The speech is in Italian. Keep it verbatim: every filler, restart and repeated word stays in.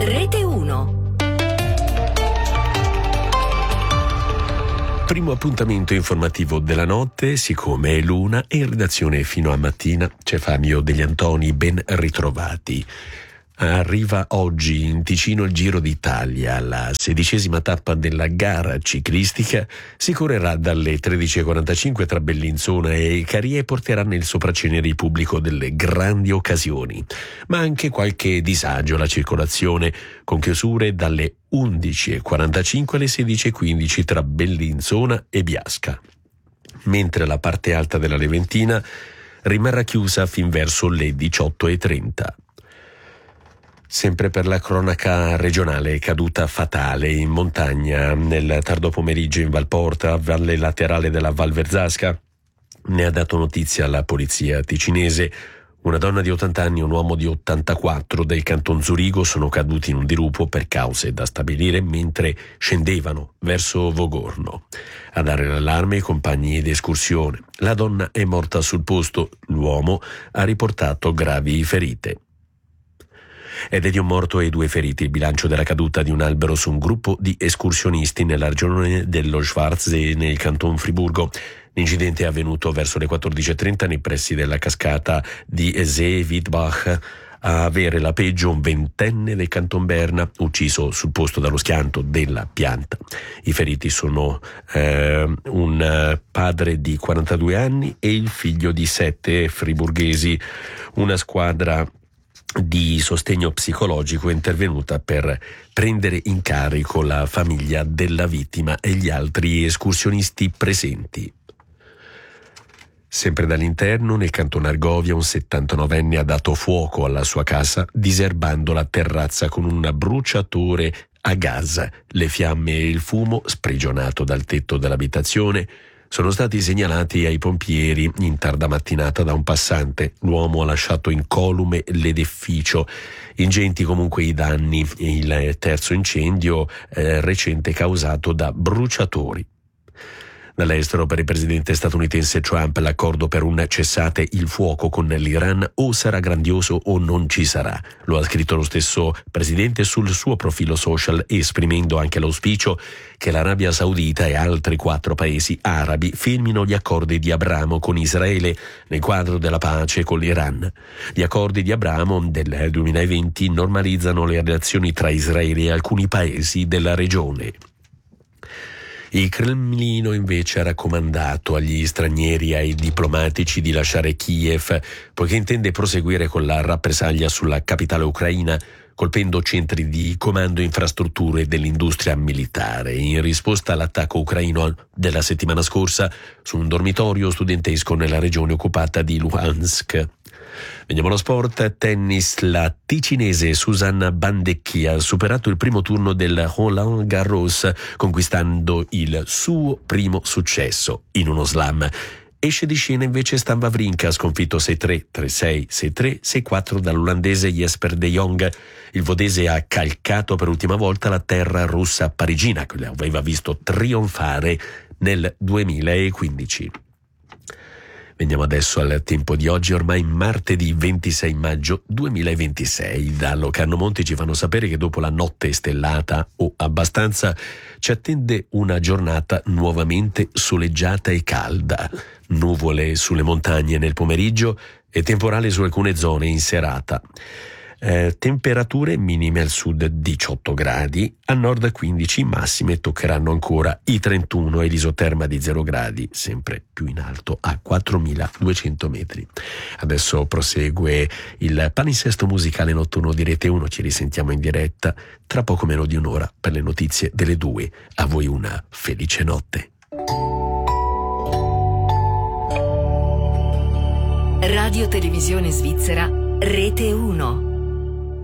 Rete uno. Primo appuntamento informativo della notte, siccome è l'una e in redazione fino a mattina c'è Fabio Degli Antoni, ben ritrovati. Arriva oggi in Ticino il Giro d'Italia, la sedicesima tappa della gara ciclistica. Si correrà dalle tredici e quarantacinque tra Bellinzona e Carie e porterà nel sopraccenere il pubblico delle grandi occasioni, ma anche qualche disagio alla circolazione, con chiusure dalle undici e quarantacinque alle sedici e quindici tra Bellinzona e Biasca, mentre la parte alta della Leventina rimarrà chiusa fin verso le diciotto e trenta. Sempre per la cronaca regionale, caduta fatale in montagna nel tardo pomeriggio in Valporta, valle laterale della Val Verzasca. Ne ha dato notizia la polizia ticinese. Una donna di ottanta anni e un uomo di ottantaquattro del canton Zurigo sono caduti in un dirupo per cause da stabilire mentre scendevano verso Vogorno. A dare l'allarme i compagni d'escursione. La donna è morta sul posto, l'uomo ha riportato gravi ferite. Ed è di un morto e due feriti il bilancio della caduta di un albero su un gruppo di escursionisti nella regione dello Schwarzsee nel canton Friburgo. L'incidente è avvenuto verso le quattordici e trenta nei pressi della cascata di See-Wittbach. A avere la peggio un ventenne del canton Berna, ucciso sul posto dallo schianto della pianta. I feriti sono eh, un padre di quarantadue anni e il figlio di sette friburghesi. Una squadra di sostegno psicologico è intervenuta per prendere in carico la famiglia della vittima e gli altri escursionisti presenti. Sempre dall'interno, nel canton Argovia, un settantanovenne ha dato fuoco alla sua casa diserbando la terrazza con un bruciatore a gas. Le fiamme e il fumo, sprigionato dal tetto dell'abitazione, sono stati segnalati ai pompieri in tarda mattinata da un passante. L'uomo ha lasciato incolume l'edificio. Ingenti comunque i danni. Il terzo incendio eh, recente causato da bruciatori. Dall'estero, per il presidente statunitense Trump, l'accordo per un cessate il fuoco con l'Iran o sarà grandioso o non ci sarà. Lo ha scritto lo stesso presidente sul suo profilo social, esprimendo anche l'auspicio che l'Arabia Saudita e altri quattro paesi arabi firmino gli accordi di Abramo con Israele nel quadro della pace con l'Iran. Gli accordi di Abramo del duemilaventi normalizzano le relazioni tra Israele e alcuni paesi della regione. Il Cremlino invece ha raccomandato agli stranieri e ai diplomatici di lasciare Kiev, poiché intende proseguire con la rappresaglia sulla capitale ucraina, colpendo centri di comando e infrastrutture dell'industria militare, in risposta all'attacco ucraino della settimana scorsa su un dormitorio studentesco nella regione occupata di Luhansk. Veniamo allo sport. Tennis. La ticinese Susanna Bandecchi ha superato il primo turno del Roland Garros, conquistando il suo primo successo in uno slam. Esce di scena invece Stan Wawrinka, sconfitto sei tre, tre sei, sei tre, sei quattro dall'olandese Jesper de Jong. Il vodese ha calcato per ultima volta la terra russa parigina, che l'aveva visto trionfare nel duemilaquindici. Veniamo adesso al tempo di oggi, ormai martedì ventisei maggio duemilaventisei. Da Locarno Monti ci fanno sapere che dopo la notte stellata o abbastanza ci attende una giornata nuovamente soleggiata e calda. Nuvole sulle montagne nel pomeriggio e temporale su alcune zone in serata. Eh, temperature minime al sud diciotto gradi, a nord quindici, massime toccheranno ancora i trentuno e l'isoterma di zero gradi, sempre più in alto a quattromiladuecento metri. Adesso prosegue il palinsesto musicale notturno di Rete uno, ci risentiamo in diretta tra poco meno di un'ora per le notizie delle due. A voi una felice notte. Radio Televisione Svizzera, Rete uno.